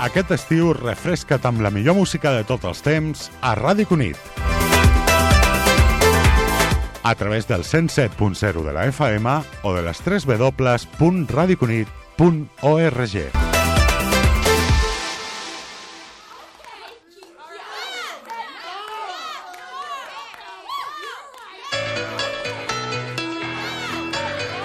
Aquest estiu refresca't amb la millor música de tots els temps a Ràdio Cunit. A través del 107.0 de la FM o de les 3 www.radiocunit.org.